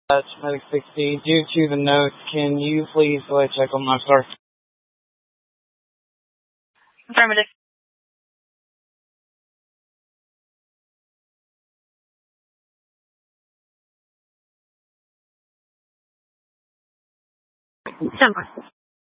Medic 60, due to the notes, can you please go ahead and check on my star? Affirmative. Stand by.